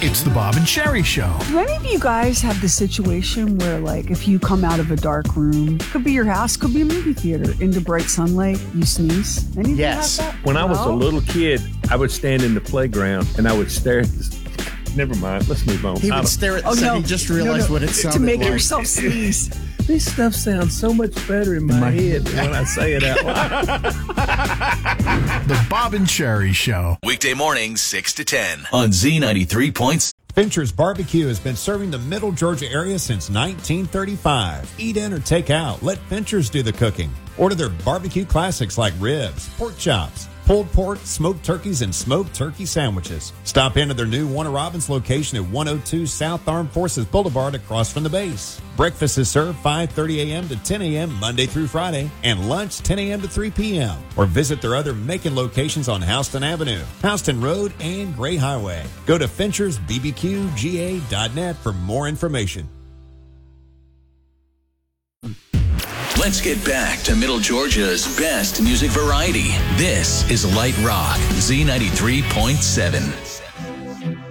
It's the Bob and Sherry Show. Do any of you guys have the situation where, like, if you come out of a dark room, could be your house, could be a movie theater, into bright sunlight, you sneeze? Any of you have that? When I was a No? little kid, I would stand in the playground and I would stare at this. Never mind. Let's move on. He would stare at the sun. He just realized what it sounded to make like. yourself sneeze. This stuff sounds so much better in my head when I say it out loud. The Bob and Sherry Show. Weekday mornings, 6 to 10 on Z93. Fincher's Barbecue has been serving the Middle Georgia area since 1935. Eat in or take out. Let Fincher's do the cooking. Order their barbecue classics like ribs, pork chops, pulled pork, smoked turkeys, and smoked turkey sandwiches. Stop into their new Warner Robins location at 102 South Armed Forces Boulevard across from the base. Breakfast is served 5:30 a.m. to 10 a.m. Monday through Friday, and lunch 10 a.m. to 3 p.m. Or visit their other Macon locations on Houston Avenue, Houston Road, and Gray Highway. Go to FinchersBBQGA.net for more information. Let's get back to Middle Georgia's best music variety. This is Light Rock, Z93.7.